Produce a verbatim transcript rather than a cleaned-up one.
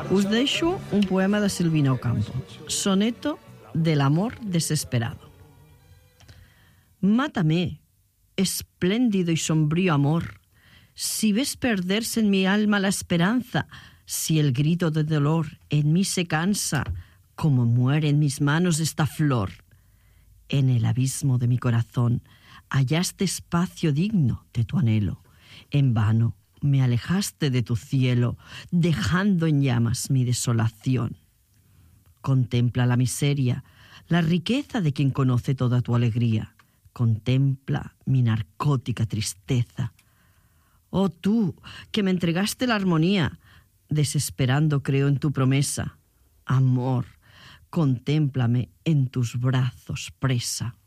Us deixo un poema de Silvina Ocampo, soneto del amor desesperado. Mátame, espléndido y sombrío amor, si ves perderse en mi alma la esperanza, si el grito de dolor en mí se cansa, como muere en mis manos esta flor. En el abismo de mi corazón hallaste espacio digno de tu anhelo. En vano me alejaste de tu cielo, dejando en llamas mi desolación. Contempla la miseria, la riqueza de quien conoce toda tu alegría. Contempla mi narcótica tristeza. Oh tú, que me entregaste la armonía, desesperando creo en tu promesa. Amor, contémplame en tus brazos presa.